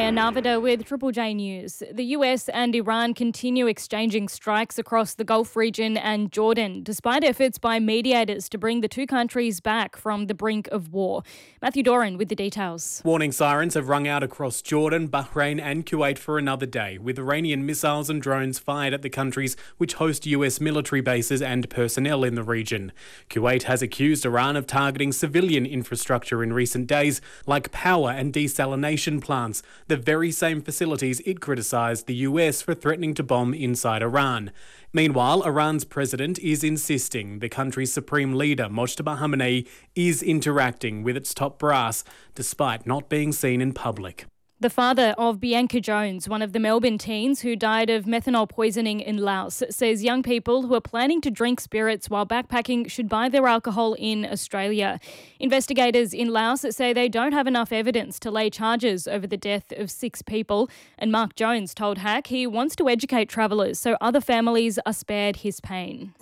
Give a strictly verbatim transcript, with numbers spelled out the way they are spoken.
Maya Narvada with Triple J News. The U S and Iran continue exchanging strikes across the Gulf region and Jordan, despite efforts by mediators to bring the two countries back from the brink of war. Matthew Doran with the details. Warning sirens have rung out across Jordan, Bahrain and Kuwait for another day, with Iranian missiles and drones fired at the countries which host U S military bases and personnel in the region. Kuwait has accused Iran of targeting civilian infrastructure in recent days, like power and desalination plants, the very same facilities it criticised the U S for threatening to bomb inside Iran. Meanwhile, Iran's president is insisting the country's supreme leader, Mojtaba Khamenei, is interacting with its top brass, despite not being seen in public. The father of Bianca Jones, one of the Melbourne teens who died of methanol poisoning in Laos, says young people who are planning to drink spirits while backpacking should buy their alcohol in Australia. Investigators in Laos say they don't have enough evidence to lay charges over the death of six people. And Mark Jones told Hack he wants to educate travellers so other families are spared his pain.